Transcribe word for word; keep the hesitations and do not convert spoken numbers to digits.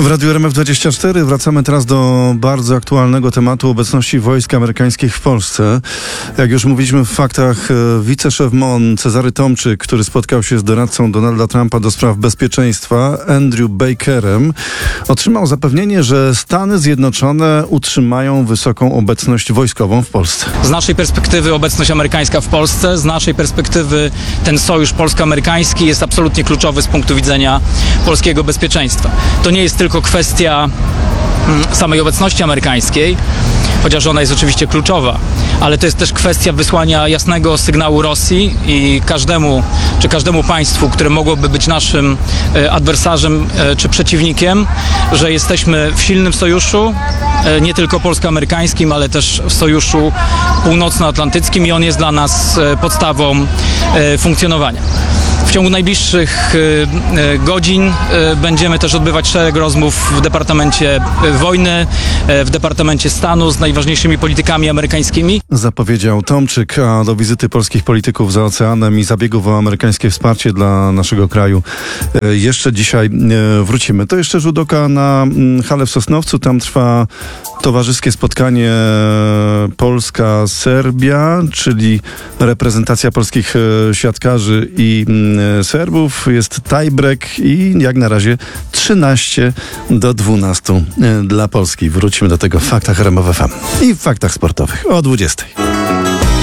W Radiu R M F dwadzieścia cztery wracamy teraz do bardzo aktualnego tematu obecności wojsk amerykańskich w Polsce. Jak już mówiliśmy w faktach, wiceszef M O N Cezary Tomczyk, który spotkał się z doradcą Donalda Trumpa do spraw bezpieczeństwa Andrew Bakerem, otrzymał zapewnienie, że Stany Zjednoczone utrzymają wysoką obecność wojskową w Polsce. Z naszej perspektywy obecność amerykańska w Polsce, z naszej perspektywy ten sojusz polsko-amerykański jest absolutnie kluczowy z punktu widzenia polskiego bezpieczeństwa. To nie jest tylko kwestia samej obecności amerykańskiej, chociaż ona jest oczywiście kluczowa, ale to jest też kwestia wysłania jasnego sygnału Rosji i każdemu, czy każdemu państwu, które mogłoby być naszym adwersarzem czy przeciwnikiem, że jesteśmy w silnym sojuszu, nie tylko polsko-amerykańskim, ale też w sojuszu północnoatlantyckim i on jest dla nas podstawą funkcjonowania. W ciągu najbliższych godzin będziemy też odbywać szereg rozmów w Departamencie Wojny, w Departamencie Stanu z najważniejszymi politykami amerykańskimi. Zapowiedział Tomczyk, a do wizyty polskich polityków za oceanem i zabiegów o amerykańskie wsparcie dla naszego kraju jeszcze dzisiaj wrócimy. To jeszcze rzut oka na halę w Sosnowcu. Tam trwa towarzyskie spotkanie Polska-Serbia, czyli reprezentacja polskich siatkarzy i Serbów. Jest tiebreak i jak na razie trzynaście do dwunastu dla Polski. Wrócimy do tego w faktach R M F F M i w faktach sportowych o dwudziestej.